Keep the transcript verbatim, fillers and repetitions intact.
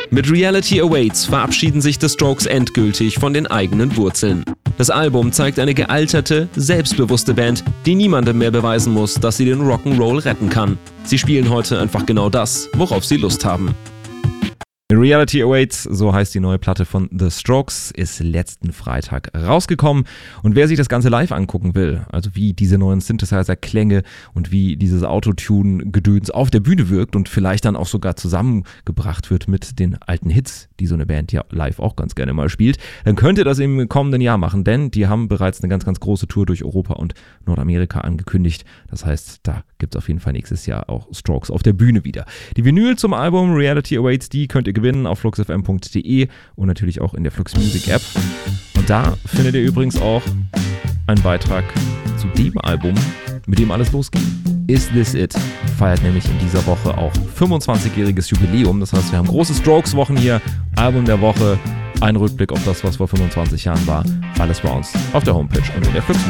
Mit Reality Awaits verabschieden sich The Strokes endgültig von den eigenen Wurzeln. Das Album zeigt eine gealterte, selbstbewusste Band, die niemandem mehr beweisen muss, dass sie den Rock'n'Roll retten kann. Sie spielen heute einfach genau das, worauf sie Lust haben. Reality Awaits, so heißt die neue Platte von The Strokes, ist letzten Freitag rausgekommen. Und wer sich das Ganze live angucken will, also wie diese neuen Synthesizer-Klänge und wie dieses Autotune-Gedöns auf der Bühne wirkt und vielleicht dann auch sogar zusammengebracht wird mit den alten Hits, die so eine Band ja live auch ganz gerne mal spielt, dann könnt ihr das im kommenden Jahr machen, denn die haben bereits eine ganz, ganz große Tour durch Europa und Nordamerika angekündigt. Das heißt, da gibt es auf jeden Fall nächstes Jahr auch Strokes auf der Bühne wieder. Die Vinyl zum Album Reality Awaits, die könnt ihr gewinnen auf flux f m punkt d e und natürlich auch in der Flux Music App. Und da findet ihr übrigens auch einen Beitrag zu dem Album, mit dem alles losgeht. Is This It feiert nämlich in dieser Woche auch fünfundzwanzigjähriges Jubiläum. Das heißt, wir haben große Strokes-Wochen hier, Album der Woche, ein Rückblick auf das, was vor fünfundzwanzig Jahren war. Alles bei uns auf der Homepage und in der Flux